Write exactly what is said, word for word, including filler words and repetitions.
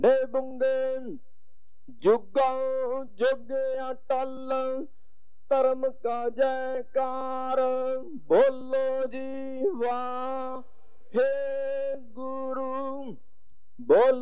ਨੇ ਬੁੰਗੇ ਜੁਗੋਂ ਜੁਗ ਅਟਲ ਧਰਮ ਕਾ ਜੈਕਾਰ ਬੋਲੋ ਜੀ ਵਾਹਿਗੁਰੂ ਬੋਲੋ।